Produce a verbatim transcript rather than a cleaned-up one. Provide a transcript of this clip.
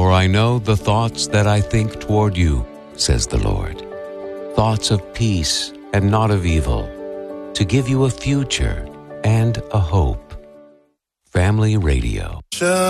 For I know the thoughts that I think toward you, says the Lord, thoughts of peace and not of evil, to give you a future and a hope. Family Radio.